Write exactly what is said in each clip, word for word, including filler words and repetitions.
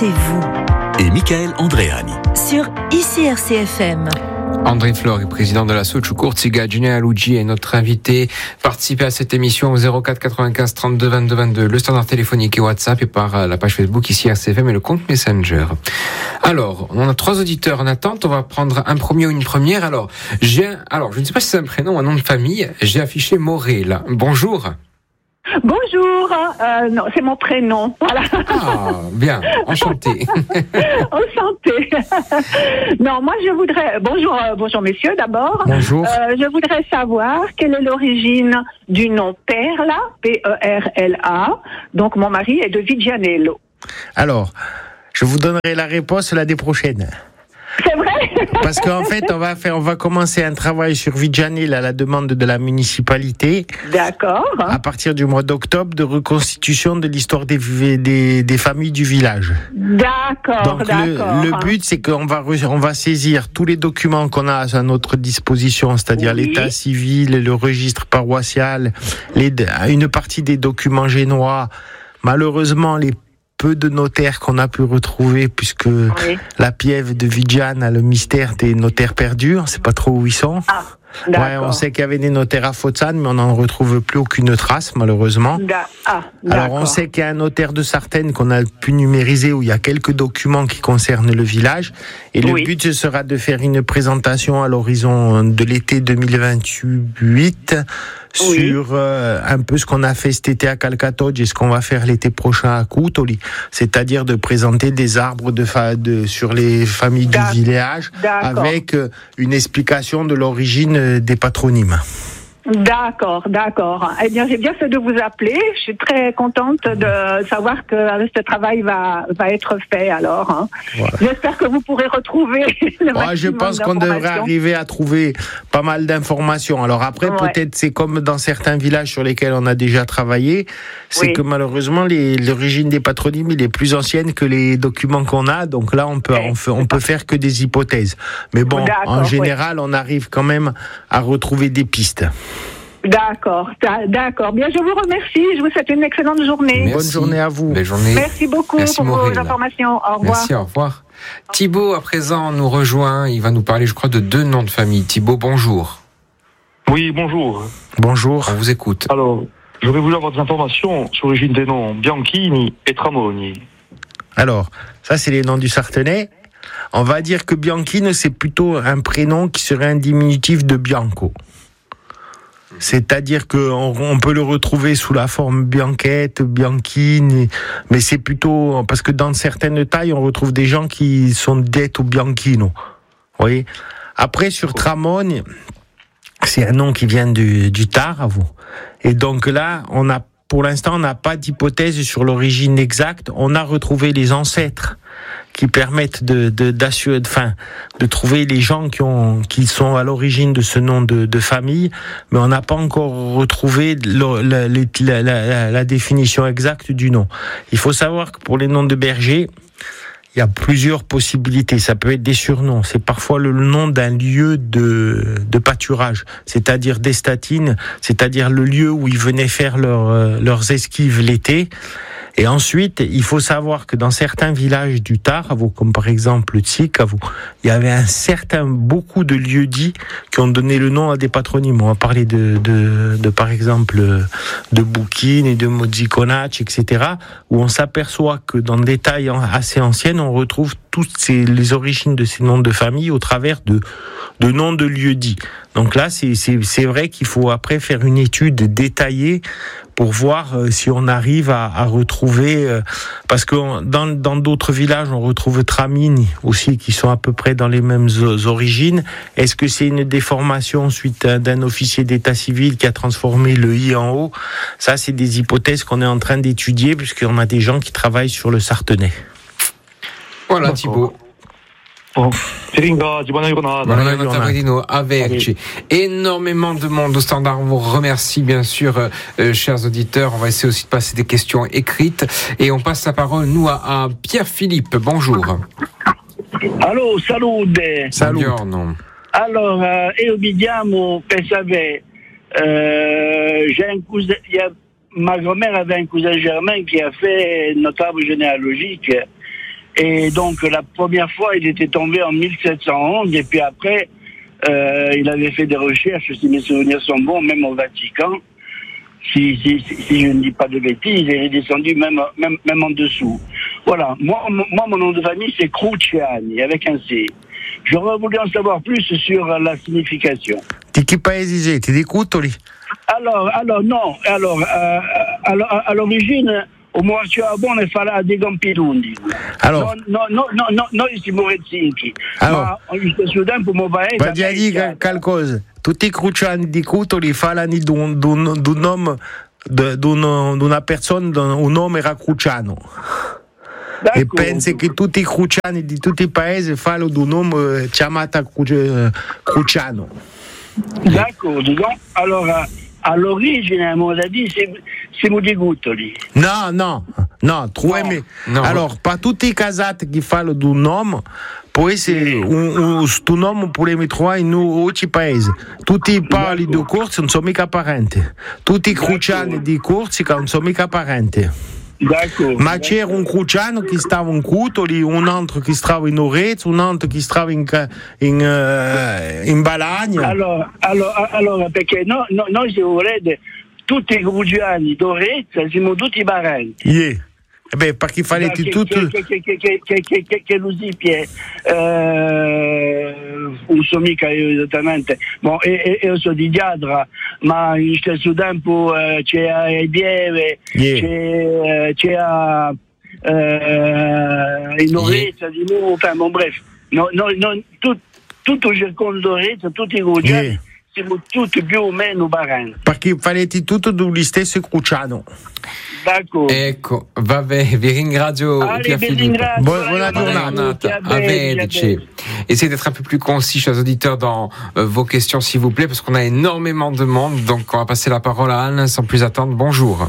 c'est vous. Et Michael Andréani. Sur I C R C F M. André Flore, président de la Sochoukour, Tsiga Genealogy est notre invité. Participez à cette émission au zéro quatre quatre-vingt-quinze trente-deux vingt-deux vingt-deux, le standard téléphonique et WhatsApp, et par la page Facebook I C R C F M et le compte Messenger. Alors, on a trois auditeurs en attente. On va prendre un premier ou une première. Alors, j'ai un, alors, je ne sais pas si c'est un prénom ou un nom de famille. J'ai affiché Moré, là. Bonjour. Bonjour, euh, non, c'est mon prénom. Voilà. Ah, bien, enchanté. Enchanté. Non, moi je voudrais. Bonjour, euh, bonjour messieurs d'abord. Bonjour. Euh, je voudrais savoir quelle est l'origine du nom Perla, P E R L A. Donc mon mari est de Vigianello. Alors, je vous donnerai la réponse l'année prochaine. C'est vrai? Parce qu'en fait, on va faire, on va commencer un travail sur Vigianello à la demande de la municipalité. D'accord. À partir du mois d'octobre, de reconstitution de l'histoire des, des, des familles du village. D'accord, Donc d'accord. Le, le but, c'est qu'on va, on va saisir tous les documents qu'on a à notre disposition, c'est-à-dire oui. l'état civil, le registre paroissial, les, une partie des documents génois. Malheureusement, les peu de notaires qu'on a pu retrouver, puisque oui. la piève de Vigiane a le mystère des notaires perdus, on ne sait pas trop où ils sont. Ah, ouais, on sait qu'il y avait des notaires à Fozzane, mais on n'en retrouve plus aucune trace, malheureusement. Da- ah, Alors on sait qu'il y a un notaire de Sartène qu'on a pu numériser, où il y a quelques documents qui concernent le village. Et le oui. but, ce sera de faire une présentation à l'horizon de l'été deux mille vingt-huit oui. sur euh, un peu ce qu'on a fait cet été à Calcatoge et ce qu'on va faire l'été prochain à Coutoli. C'est-à-dire de présenter des arbres de fa- de, sur les familles D'ac- du village D'accord. avec euh, une explication de l'origine des patronymes. D'accord, d'accord. Eh bien, j'ai bien fait de vous appeler. Je suis très contente de savoir que ce travail va va être fait. Alors, hein. Voilà. J'espère que vous pourrez retrouver. Le ouais, je pense qu'on devrait arriver à trouver pas mal d'informations. Alors après, ouais. peut-être c'est comme dans certains villages sur lesquels on a déjà travaillé, c'est oui. que malheureusement les, l'origine des patronymes il est plus ancienne que les documents qu'on a. Donc là, on peut okay. on, fait, on peut faire que des hypothèses. Mais bon, D'accord, en général, oui. on arrive quand même à retrouver des pistes. D'accord, d'accord. Bien, je vous remercie. Je vous souhaite une excellente journée. Merci. Bonne journée à vous. Belle journée. Merci beaucoup Merci pour Maureen, vos informations. Au revoir. Merci, au revoir. Thibaut, à présent, nous rejoint. Il va nous parler, je crois, de deux noms de famille. Thibaut, bonjour. Oui, bonjour. Bonjour. On vous écoute. Alors, j'aurais voulu avoir des informations sur l'origine des noms Bianchini et Tramoni. Alors, ça, c'est les noms du Sartenay. On va dire que Bianchino, c'est plutôt un prénom qui serait un diminutif de Bianco. C'est-à-dire qu'on on peut le retrouver sous la forme Bianchette, Bianchine, mais c'est plutôt parce que dans certaines tailles, on retrouve des gens qui sont dettes au Bianchino. Vous voyez ? Après, sur Tramone, c'est un nom qui vient du, du Taravo. Et donc là, on a, pour l'instant, on n'a pas d'hypothèse sur l'origine exacte. On a retrouvé les ancêtres qui permettent de, de, d'assurer, de, enfin, de trouver les gens qui ont, qui sont à l'origine de ce nom de, de famille, mais on n'a pas encore retrouvé le, la, la, la, la définition exacte du nom. Il faut savoir que pour les noms de bergers, il y a plusieurs possibilités. Ça peut être des surnoms. C'est parfois le nom d'un lieu de, de pâturage, c'est-à-dire des statines, c'est-à-dire le lieu où ils venaient faire leur, leurs esquives l'été. Et ensuite, il faut savoir que dans certains villages du Taravo, comme par exemple le Tsikavo, il y avait un certain, beaucoup de lieux-dits qui ont donné le nom à des patronymes. On va parler de, de, de par exemple, de Boukine et de Modzikonac, et cetera, où on s'aperçoit que dans des tailles assez anciennes, on retrouve toutes ces, les origines de ces noms de famille au travers de, de noms de lieux-dits. Donc là, c'est, c'est, c'est vrai qu'il faut après faire une étude détaillée pour voir euh, si on arrive à, à retrouver, euh, parce que on, dans, dans d'autres villages, on retrouve Tramini aussi, qui sont à peu près dans les mêmes origines. Est-ce que c'est une déformation suite à, d'un officier d'état civil qui a transformé le I en O ? Ça, c'est des hypothèses qu'on est en train d'étudier, puisqu'on a des gens qui travaillent sur le Sartenay. Voilà, Thibaut. Oh. Buona giornata, averci. Énormément de monde au standard. On vous remercie bien sûr, euh, chers auditeurs. On va essayer aussi de passer des questions écrites et on passe la parole nous à, à Pierre-Philippe. Bonjour. Allô, salute. Salut. Allora, io mi chiamo per sapere, euh, j'ai un cousin, il y a, ma grand-mère avait un cousin germain qui a fait une table généalogique. Et donc, la première fois, il était tombé en mille sept cent onze, et puis après, euh, il avait fait des recherches, si mes souvenirs sont bons, même au Vatican. Si, si, si, si je ne dis pas de bêtises, il est descendu même, même, même en dessous. Voilà. Moi, moi, mon nom de famille, c'est Cruciani, avec un C. J'aurais voulu en savoir plus sur la signification. Di che paesi siete? Di Cutoli? Alors, alors, non. Alors, euh, alors à l'origine, o Moarciabone farà di Campidundi. Alors, no, no, no, no, noi siamo Rezzinchi. Allora, ma allo stesso tempo, mo paese. Ma di dire qualcosa. Tutti i cruciani di Cutoli parlano di un, di un, di un nome, di, di, un, di una persona, di un nome era Cruciano. E penso che tutti i cruciani di tutti i paesi fanno di un nome chiamato Cruciano. D'accordo, no? Allora, all'origine, on l'a dit, siamo di Cutoli. No, no, no, troviamo. No. Allora, per tutti i casati che fanno di un nome, può essere un, un, un nome possiamo trovare in altri paesi. Tutti i pali di Corsi non sono mica parenti. Tutti i cruciani di Corsica non sono mica parenti. D'accordo. Ma c'era un cruciano che stava in Cutoli, un altro che stava in Orezzo, un altro che stava in, in, uh, in Balagna. Allora, allora, allora perché no, no, noi, se volete, tutti i cruciani d'Orezzo siamo tutti parenti. Yeah. Eh beh, perché fallete tutto. Che, che, che, che, che, che, che, che lo sipie, eh, non so mica io esattamente, bon, e, e, io sono di Diadra, ma in stesso tempo eh, c'è a Bieve, Yeah. c'è, c'è a eh, in Orezzo, di nuovo, enfin, bon, bref, no, no, no, tut, tutto il circondario d'Orezzo, tutti i cruciani, Yeah. siamo tutti più o meno parenti. Perché fallete tutto degli stessi cruciano. D'accordo. Ecco, vabbè, vi ringrazio Allez, Pier vi Filippo. ringrazio. Buona Buona giornata. A Avedici. Essayez d'être un peu plus concis, chers auditeurs, dans euh, vos questions, s'il vous plaît, parce qu'on a énormément de monde. Donc, on va passer la parole à Anne sans plus attendre. Bonjour.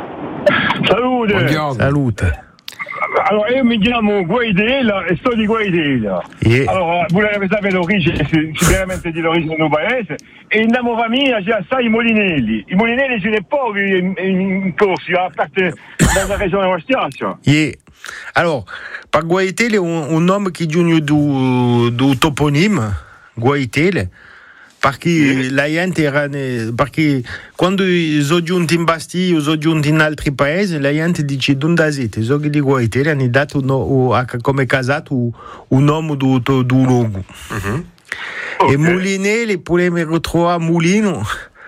Salute. Buongiorno. Salute. Allora, io mi chiamo Guaidela e sto di Guaidela. Yeah. Allora, volete sapere l'origine, sicuramente di l'origine del paese. E in nella famiglia c'è assai i Molinelli. I Molinelli sono dei pochi in, in Corsica, a parte dalla regione Ostia. Yeah. Alors, par Guaitele, un, un nome che giunge du, du toponime, Guaitele, perché la gente era, perché quando sono giunti in Bastiglia o sono giunti in altri paesi, la gente dice dove siete? So che di Guaitele hanno dato no, come casato un nome du, du, du luogo. Mm-hmm. E Mulinelli, possiamo ritrovare Mulino,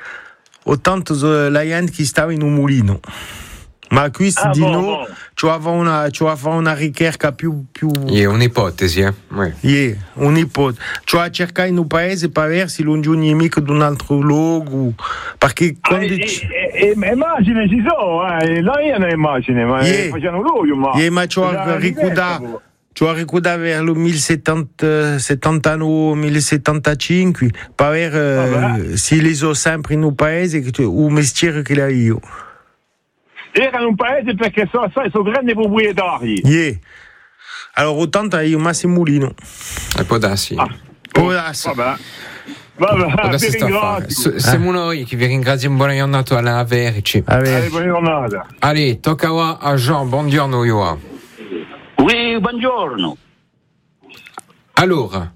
o tanto la gente che stava in un mulino. Ma qui Ah, di bon, noi bon. ci aveva una, ci aveva una ricerca più... più Il y a un'ipotesi, eh? Ouais. yeah, un'ipotesi. Cioè cercare in un paese per vedere se non giù nemico di un altro luogo. Perché Ah, quando... e, e, e, immagini ci sono, eh. La io non immagini, ma Yeah. facciano loro, ma... yeah, ma ci ho ricordato... Ci ho ricordato vers le millesettantanove millesettantacinque per vedere uh, se li sono sempre in un paese o mestiere che l'ho io. Erano un paese perché sono, sai, sono grandi proprietari. Yeah. Allora, ottanta io Massimo Mulino. E può darsi. Ah, Può darsi. Vabbè. Vabbè, Può vi darsi sta a fare. ringrazio. S- Siamo noi che vi ringraziamo. Buona giornata alla Averici. Allez, buona giornata. Allez, tocca a Jean. Buongiorno, io. Oui, buongiorno. Allora.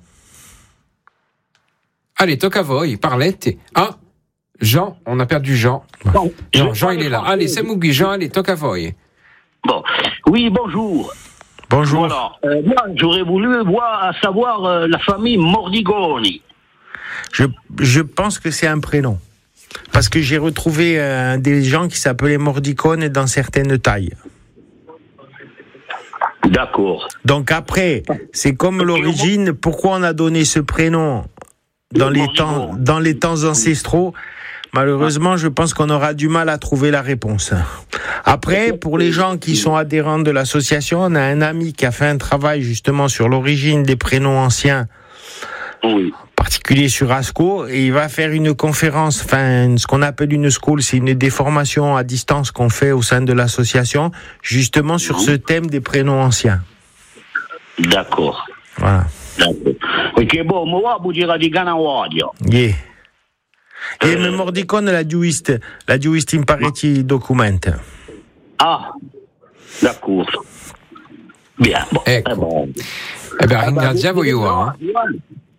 Allez, tocca a voi. Parlete. Ah, Jean, on a perdu Jean. Bon, Jean, je Jean, parle il est là. français. Allez, c'est Mougui. Jean, allez, tocca a voi. Bon. Oui, bonjour. Bonjour. Voilà. Euh, moi, j'aurais voulu voir, à savoir euh, la famille Mordigoni. Je, je pense que c'est un prénom. Parce que j'ai retrouvé euh, des gens qui s'appelaient Mordicone dans certaines tailles. D'accord. Donc après, c'est comme l'origine. Pourquoi on a donné ce prénom dans les temps, dans les temps ancestraux? Malheureusement, je pense qu'on aura du mal à trouver la réponse. Après, pour les gens qui sont adhérents de l'association, on a un ami qui a fait un travail justement sur l'origine des prénoms anciens, Oui. en particulier sur Asco, et il va faire une conférence, enfin, ce qu'on appelle une school, c'est une des formations à distance qu'on fait au sein de l'association, justement sur ce thème des prénoms anciens. D'accord. Voilà. D'accord. Perché boh, mo va vuol dire di Canawadio. Yeah. E il Mordicone la giuiste, la giuiste in parecchi documenti. Ah, d'accord. Bien. Bon, Ecco. eh bon. Eh beh, Ah, ringraziamo beh, Ioa. no, Ioan.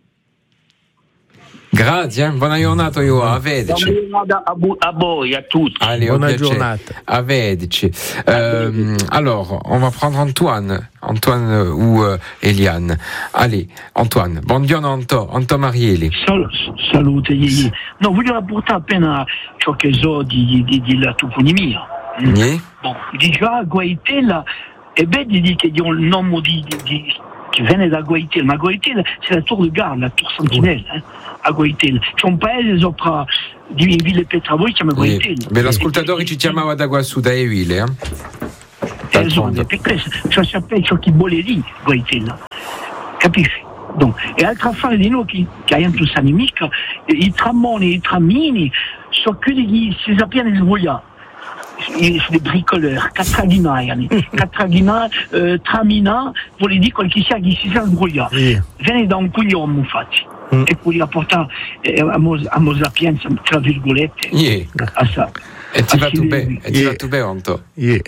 Grazie, buona giornata Ioa, a vederci. Buona giornata a, bu- a voi, a tutti. Allez, au Buona piacere. giornata. A vederci. Euh, alors, on va prendre Antoine. Antoine euh, ou euh, Eliane. Allez, Antoine. Buongiorno Anto, Anto Marieli. Sal- salute, Ieri. No, voglio rapportare appena ciò che so di, di, di la toponimia. Mm. Ni? Bon, di già Guaitella, e vedi di che di un nome di, di, di, che viene da Guaitella, ma Guaitella c'est la tour de garde, la tour sentinelle, eh, a Guaitella. C'è un paese sopra di Ville Petravoi che si chiama Guaitella. Beh, l'ascoltatore ci chiamava da qua su, da Evile, eh? Esatto, per questo, cioè sapere ciò che vuole dire Guaitella, capisci? Donc, e altra affare di noi che, che abbiamo questa nemica, i tramoni e i tramini sono quelli che si sappiano sbagliare. Sono dei bricoleurs, catraghinaia, catraghina, eh, tramina, vuol dire quel che sia che si sa sbagliare. Sì. Viene da un coglione, infatti. Mm. E poi apporta eh, a mo, a mo sapienza, tra virgolette, Yeah. a sa. E ti a va tu si- bene, e ti Yeah. va tu bene Anto. Yeah.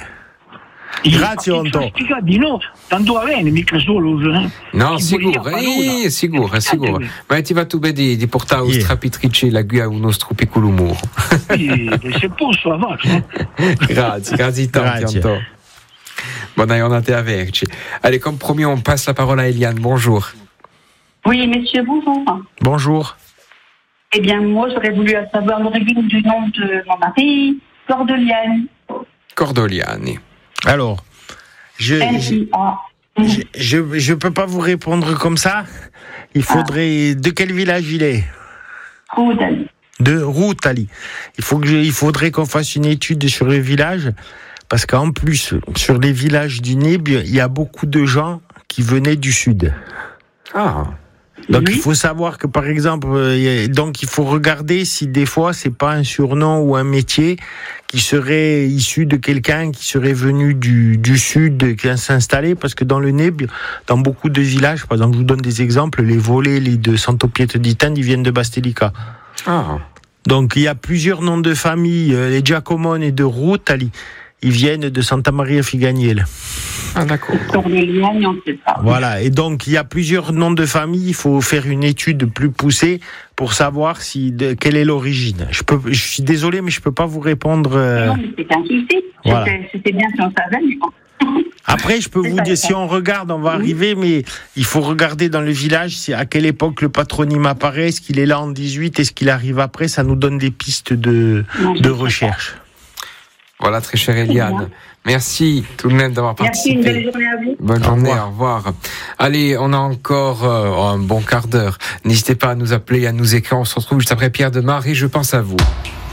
Grazie, Anto. Spiega di no, tanto va bene, mica solo. Eh. No, Chi sicuro, vuol dire eh, sicuro, sicuro. Sì. Ma ti va tu bene di, di portare Yeah. yeah. strapitrice la guia a un nostro piccolo muro. Sì, se posso avanti. Grazie, grazie tanti Grazie. Anto. Buona giornata a verci. Allez, comme promis, on passe la parole à Eliane. Bonjour. Oui, messieurs, bonjour. Bonjour. Eh bien, moi, j'aurais voulu savoir l'origine du nom de mon mari, Cordelienne. Cordoliani. Alors, je, je, N I A. je, je peux pas vous répondre comme ça. Il faudrait. De quel village il est? Roudel. De Routali. Il faut que je- il faudrait qu'on fasse une étude sur le village, parce qu'en plus, sur les villages du Nébia, il y a beaucoup de gens qui venaient du sud. Ah, Donc Oui. il faut savoir que par exemple, euh, il y a- donc il faut regarder si des fois c'est pas un surnom ou un métier qui serait issu de quelqu'un qui serait venu du, du sud, qui s'installait, parce que dans le Nébia, dans beaucoup de villages, par exemple, je vous donne des exemples, les volets, les de Santo Pietro di Tende, ils viennent de Bastelica. ah. Donc il y a plusieurs noms de famille, euh, les Giacomone et de Routali, ils viennent de Santa Maria Figaniel. Ah, d'accord. Cordelienne, on ne sait pas. Voilà, et donc il y a plusieurs noms de famille, il faut faire une étude plus poussée pour savoir si de, quelle est l'origine. Je peux, je suis désolé, mais je peux pas vous répondre. euh, Non, mais c'est un souci. Voilà. C'était- C'était bien si on savait, mais bon. Après, je peux C'est vous ça, dire, c'est si ça. on regarde, on va arriver, mais il faut regarder dans le village si à quelle époque le patronyme apparaît, est-ce qu'il est là en dix-huit, est-ce qu'il arrive après, ça nous donne des pistes de, Non, je de sais pas. recherche. Voilà, très chère bien. Eliane. Merci tout de même d'avoir Merci, une participé. belle journée à vous. Bonne Au journée, revoir. au revoir. Allez, on a encore euh, un bon quart d'heure. N'hésitez pas à nous appeler, à nous écrire. On se retrouve juste après Pierre Demar et je pense à vous.